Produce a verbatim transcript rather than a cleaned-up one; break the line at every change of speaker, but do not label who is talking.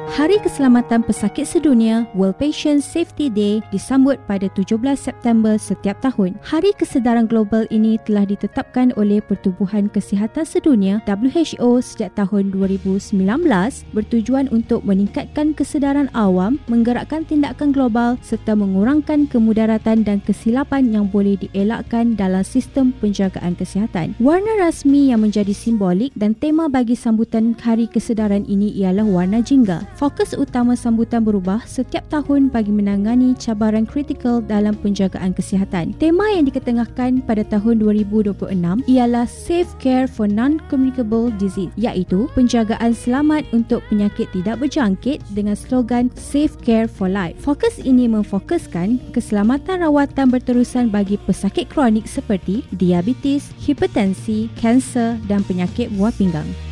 Hari Keselamatan Pesakit Sedunia World Patient Safety Day disambut pada tujuh belas September setiap tahun. Hari kesedaran global ini telah ditetapkan oleh Pertubuhan Kesihatan Sedunia W H O sejak tahun dua ribu sembilan belas bertujuan untuk meningkatkan kesedaran awam, menggerakkan tindakan global serta mengurangkan kemudaratan dan kesilapan yang boleh dielakkan dalam sistem penjagaan kesihatan. Warna rasmi yang menjadi simbolik dan tema bagi sambutan Hari Kesedaran ini ialah warna jingga. Fokus utama sambutan berubah setiap tahun bagi menangani cabaran kritikal dalam penjagaan kesihatan. Tema yang diketengahkan pada tahun dua ribu dua puluh enam ialah Safe Care for Non-Communicable Disease, iaitu penjagaan selamat untuk penyakit tidak berjangkit dengan slogan Safe Care for Life. Fokus ini memfokuskan keselamatan rawatan berterusan bagi pesakit kronik seperti diabetes, hipertensi, kanser dan penyakit buah pinggang.